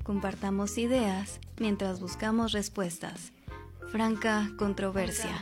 Compartamos ideas mientras buscamos respuestas. Franca controversia.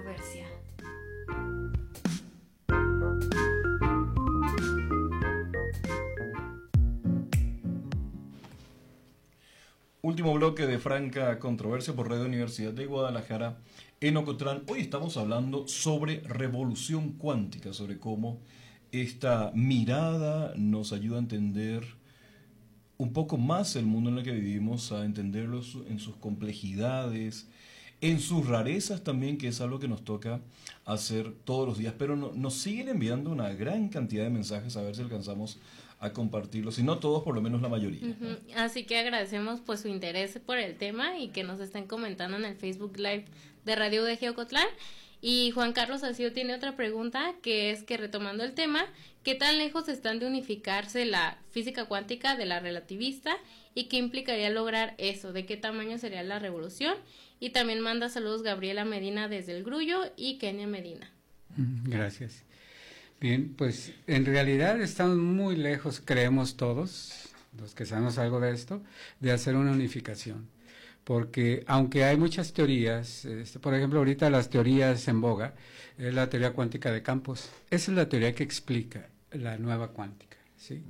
Último bloque de Franca Controversia por Radio Universidad de Guadalajara en Ocotlán. Hoy estamos hablando sobre revolución cuántica, sobre cómo esta mirada nos ayuda a entender un poco más el mundo en el que vivimos, a entenderlo en sus complejidades, en sus rarezas también, que es algo que nos toca hacer todos los días. Pero nos siguen enviando una gran cantidad de mensajes, a ver si alcanzamos a compartirlos, si no todos, por lo menos la mayoría. Así que agradecemos pues su interés por el tema y que nos estén comentando en el Facebook Live de Radio UDG Ocotlán. Y Juan Carlos Acio tiene otra pregunta, que es que, retomando el tema, ¿qué tan lejos están de unificarse la física cuántica de la relativista y qué implicaría lograr eso? ¿De qué tamaño sería la revolución? Y también manda saludos Gabriela Medina desde El Grullo y Kenia Medina. Gracias. Bien, pues en realidad estamos muy lejos, creemos todos, los que sabemos algo de esto, de hacer una unificación. Porque aunque hay muchas teorías, por ejemplo ahorita las teorías en boga, es la teoría cuántica de campos. Esa es la teoría que explica la nueva cuántica, ¿sí?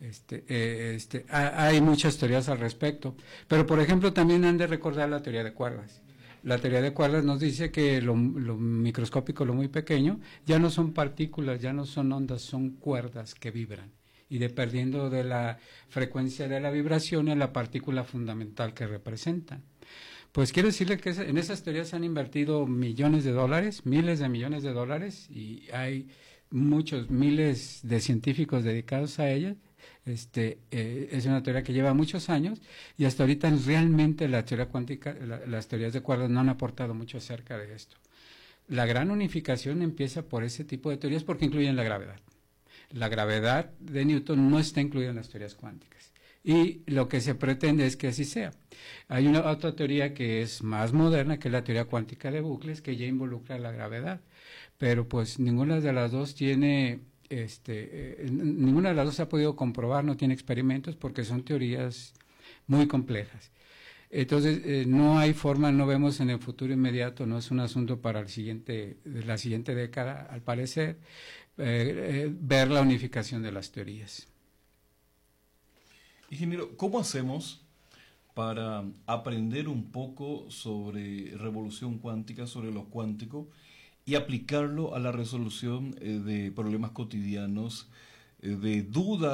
Hay muchas teorías al respecto, pero por ejemplo también han de recordar la teoría de cuerdas. La teoría de cuerdas nos dice que lo microscópico, lo muy pequeño, ya no son partículas, ya no son ondas, son cuerdas que vibran. Y dependiendo de la frecuencia de la vibración es la partícula fundamental que representan. Pues quiero decirle que en esas teorías se han invertido millones de dólares, miles de millones de dólares, y hay muchos, miles de científicos dedicados a ellas. Es una teoría que lleva muchos años y hasta ahorita realmente la teoría cuántica, las teorías de cuerdas no han aportado mucho acerca de esto. La gran unificación empieza por ese tipo de teorías porque incluyen la gravedad. La gravedad de Newton no está incluida en las teorías cuánticas y lo que se pretende es que así sea. Hay otra teoría que es más moderna, que es la teoría cuántica de bucles, que ya involucra la gravedad, pero pues ninguna de las dos tiene, ninguna de las dos se ha podido comprobar, no tiene experimentos porque son teorías muy complejas. Entonces, no hay forma, no vemos en el futuro inmediato, no es un asunto para la siguiente década, al parecer, ver la unificación de las teorías. Ingeniero, ¿cómo hacemos para aprender un poco sobre revolución cuántica, sobre lo cuántico, y aplicarlo a la resolución de problemas cotidianos, de dudas